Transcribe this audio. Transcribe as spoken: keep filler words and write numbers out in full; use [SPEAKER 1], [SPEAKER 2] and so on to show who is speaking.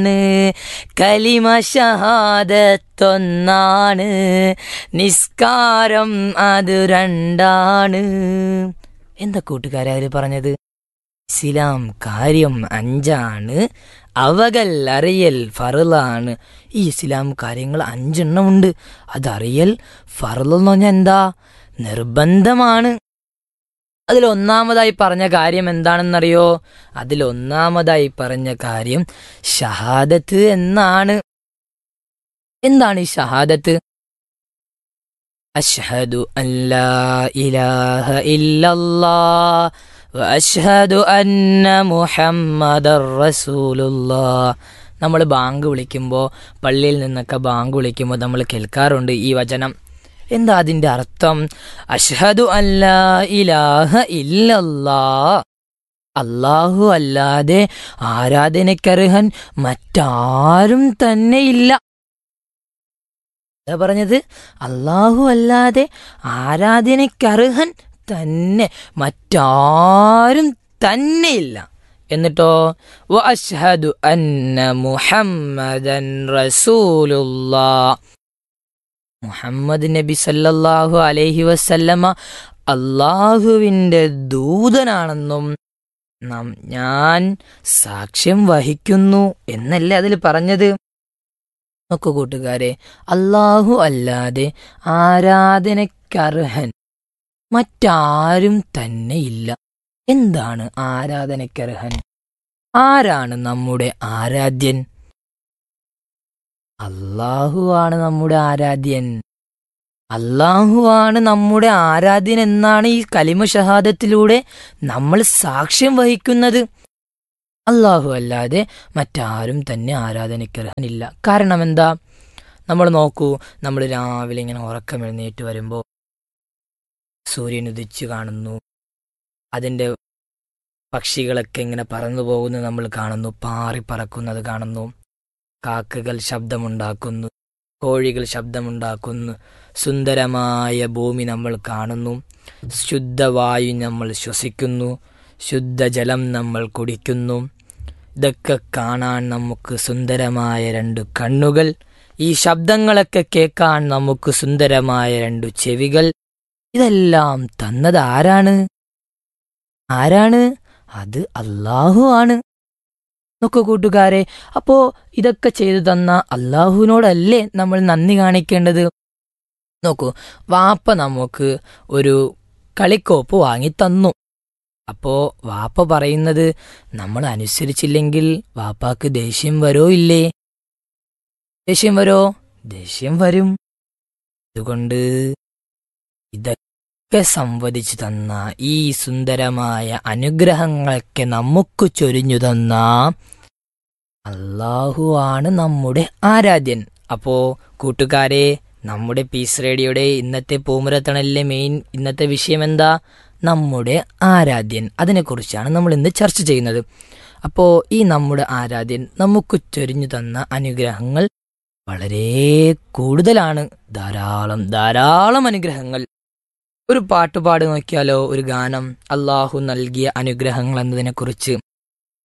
[SPEAKER 1] കലിമ ഷഹാദത്തൊന്നാണ്, നിസ്കാരം അത് രണ്ടാണ്. എന്താ കൂട്ടുകാരെ അതിൽ പറഞ്ഞത്? ഇസ്ലാം കാര്യം അഞ്ചാണ്, അവകൾ അറിയൽ ഫർളാണ്. ഈ ഇസ്ലാം കാര്യങ്ങൾ അഞ്ചെണ്ണം ഉണ്ട്. അതറിയൽ ഫർള് എന്ന് പറഞ്ഞാൽ എന്താ? നിർബന്ധമാണ്. അതിലൊന്നാമതായി പറഞ്ഞ കാര്യം എന്താണെന്നറിയോ? അതിലൊന്നാമതായി പറഞ്ഞ കാര്യം ഷഹാദത്ത് എന്നാണ്. എന്താണ് ഈ ഷഹാദത്ത്? അശ്ഹദു അല്ലാ ഇലാഹ ഇല്ലല്ലാഹ് വഅശ്ഹദു അന്ന മുഹമ്മദർ റസൂലുള്ളാഹ്. നമ്മൾ ബാങ്ക് വിളിക്കുമ്പോൾ, പള്ളിയിൽ നിന്നൊക്കെ ബാങ്ക് വിളിക്കുമ്പോൾ നമ്മൾ കേൾക്കാറുണ്ട് ഈ വചനം. എന്താ അതിൻ്റെ അർത്ഥം? അശ്ഹദു അല്ലാ ഇലാഹ ഇല്ലല്ലാഹ്, അല്ലാഹു അല്ലാതെ ആരാധനക്കർഹൻ മറ്റാരും തന്നെയില്ല. എന്താ പറഞ്ഞത്? അല്ലാഹു അല്ലാതെ ആരാധനക്കർഹൻ തന്നെ മറ്റാരും തന്നെയില്ല. എന്നിട്ടോ വഅശ്ഹദു അന്ന മുഹമ്മദൻ റസൂലുള്ളാഹ്, മുഹമ്മദ് നബി സല്ലല്ലാഹു അലൈഹി വസല്ലമ അല്ലാഹുവിൻ്റെ ദൂതനാണെന്നും നാം ഞാൻ സാക്ഷ്യം വഹിക്കുന്നു എന്നല്ലേ അതിൽ പറഞ്ഞത്? നോക്കൂ കൂട്ടുകാരെ, അല്ലാഹു അല്ലാതെ ആരാധനക്കർഹൻ മറ്റാരും തന്നെ ഇല്ല. എന്താണ് ആരാധനക്കർഹൻ? ആരാണ് നമ്മുടെ ആരാധ്യൻ? അല്ലാഹു ആണ് നമ്മുടെ ആരാധ്യൻ. അല്ലാഹു ആണ് നമ്മുടെ ആരാധ്യൻ എന്നാണ് ഈ കലിമ ഷഹാദത്തിലൂടെ നമ്മൾ സാക്ഷ്യം വഹിക്കുന്നത്. അല്ലാഹു അല്ലാതെ മറ്റാരും തന്നെ ആരാധനക്കർഹനില്ല. കാരണം എന്താ? നമ്മൾ നോക്കൂ, നമ്മൾ രാവിലെ ഇങ്ങനെ ഉറക്കം എഴുന്നേറ്റ് വരുമ്പോൾ സൂര്യൻ ഉദിച്ചു കാണുന്നു, അതിൻ്റെ പക്ഷികളൊക്കെ ഇങ്ങനെ പറന്നു പോകുന്നത് നമ്മൾ കാണുന്നു, പാറി പറക്കുന്നത് കാണുന്നു, കാക്കകൾ ശബ്ദമുണ്ടാക്കുന്നു, കോഴികൾ ശബ്ദമുണ്ടാക്കുന്നു, സുന്ദരമായ ഭൂമി നമ്മൾ കാണുന്നു, ശുദ്ധവായു നമ്മൾ ശ്വസിക്കുന്നു, ശുദ്ധജലം നമ്മൾ കുടിക്കുന്നു. ഇതൊക്കെ കാണാൻ നമുക്ക് സുന്ദരമായ രണ്ട് കണ്ണുകൾ, ഈ ശബ്ദങ്ങളൊക്കെ കേൾക്കാൻ നമുക്ക് സുന്ദരമായ രണ്ട് ചെവികൾ. ഇതെല്ലാം തന്നത് ആരാണ്? ആരാണ്? അത് അല്ലാഹു ആണ്. നോക്കൂ കൂട്ടുകാരെ, അപ്പോ ഇതൊക്കെ ചെയ്തു തന്ന അല്ലാഹുവിനോടല്ലേ നമ്മൾ നന്ദി കാണിക്കേണ്ടത്? നോക്കൂ, വാപ്പ നമുക്ക് ഒരു കളിക്കോപ്പ് വാങ്ങി തന്നു. അപ്പോ വാപ്പ പറയുന്നത് നമ്മൾ അനുസരിച്ചില്ലെങ്കിൽ വാപ്പാക്ക് ദേഷ്യം വരോ ഇല്ലേ? ദേഷ്യം വരോ? ദേഷ്യം വരും. അതുകൊണ്ട് ഇതൊക്കെ സംവദിച്ചു തന്ന, ഈ സുന്ദരമായ അനുഗ്രഹങ്ങളൊക്കെ നമുക്ക് ചൊരിഞ്ഞു തന്ന അല്ലാഹു ആണ് നമ്മുടെ ആരാധ്യൻ. അപ്പോ കൂട്ടുകാരെ, നമ്മുടെ പീസ് റേഡിയോയുടെ ഇന്നത്തെ പൂമുരത്തണലിലെ മെയിൻ ഇന്നത്തെ വിഷയം എന്താ? നമ്മുടെ ആരാധ്യൻ. അതിനെക്കുറിച്ചാണ് നമ്മൾ ഇന്ന് ചർച്ച ചെയ്യുന്നത്. അപ്പോൾ ഈ നമ്മുടെ ആരാധ്യൻ നമുക്ക് ചൊരിഞ്ഞു തന്ന അനുഗ്രഹങ്ങൾ വളരെ കൂടുതലാണ്. ധാരാളം ധാരാളം അനുഗ്രഹങ്ങൾ. ഒരു പാട്ടുപാട് നോക്കിയാലോ? ഒരു ഗാനം, അല്ലാഹു നൽകിയ അനുഗ്രഹങ്ങൾ എന്നതിനെക്കുറിച്ച്.